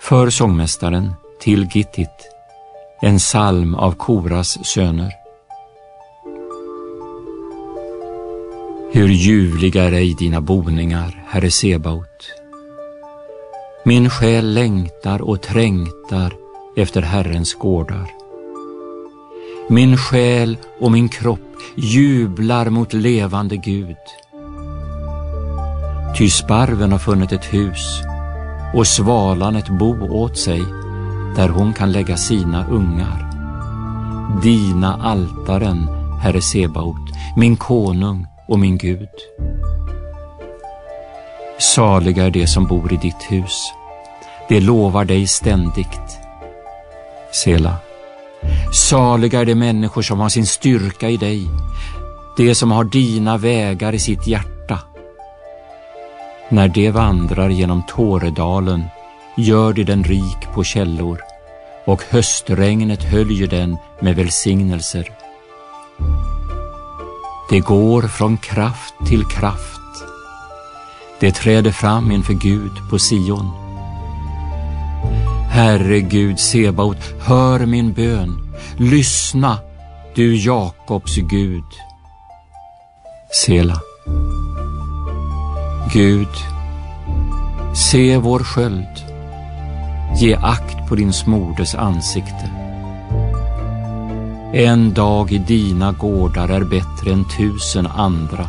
För sångmästaren till Gittit, en psalm av Koras söner. Hur ljuvliga är ej dina boningar, Herre Sebaot. Min själ längtar och trängtar efter Herrens gårdar. Min själ och min kropp jublar mot levande Gud. Ty sparven har funnit ett hus och svalan ett bo åt sig, där hon kan lägga sina ungar. Dina altaren, Herre Sebaot, min konung och min Gud. Saliga är de som bor i ditt hus. Det lovar dig ständigt. Sela. Saliga är de människor som har sin styrka i dig, de som har dina vägar i sitt hjärta. När de vandrar genom Tåredalen gör de den rik på källor, och höstregnet höljer den med välsignelser. Det går från kraft till kraft. Det träder fram inför Gud på Sion. Herre Gud Sebaot, hör min bön. Lyssna, du Jakobs Gud. Sela. Gud, se vår sköld. Ge akt på din smordes ansikte. En dag i dina gårdar är bättre än 1000 andra.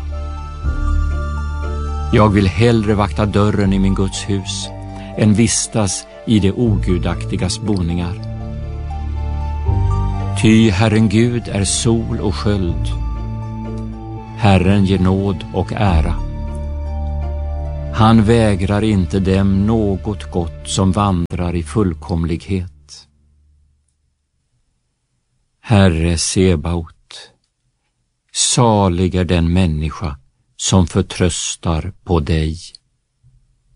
Jag vill hellre vakta dörren i min Guds hus än vistas i det ogudaktigas boningar. Ty Herren Gud är sol och sköld. Herren ger nåd och ära. Han vägrar inte dem något gott som vandrar i fullkomlighet. Herre Sebaot, salig är den människa som förtröstar på dig.